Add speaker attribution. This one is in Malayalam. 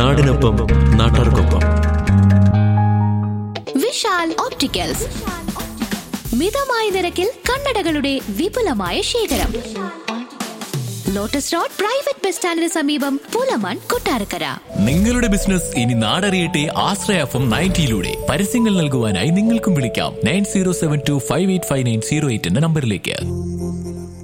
Speaker 1: നാടിനൊപ്പം നാട്ടാർക്കൊപ്പം.
Speaker 2: വിശാൽ ഓപ്റ്റിക്കൽസ്, മിതമായ നിരക്കിൽ കണ്ണടകളുടെ വിപുലമായ ശേഖരം. ലോട്ടസ് റോഡ് പ്രൈവറ്റ് ബസ് സ്റ്റാൻഡിന് സമീപം, പൂലമൺ, കൊട്ടാരക്കര.
Speaker 3: നിങ്ങളുടെ ബിസിനസ് ഇനി നാടറിയട്ടെ ആശ്രയ FM 90 പരസ്യങ്ങൾ നൽകുവാനായി നിങ്ങൾക്കും വിളിക്കാം 9072585908 എന്ന നമ്പറിലേക്ക്.